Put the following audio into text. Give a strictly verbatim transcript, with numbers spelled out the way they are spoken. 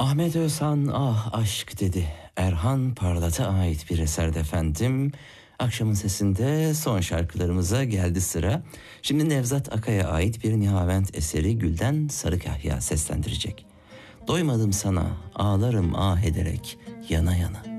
Ahmet Özhan ah aşk dedi. Erhan Parlat'a ait bir eserde efendim. Akşamın sesinde son şarkılarımıza geldi sıra. Şimdi Nevzat Akay'a ait bir Nihavent eseri Gülden Sarıkahya seslendirecek. Doymadım sana, ağlarım ah ederek yana yana.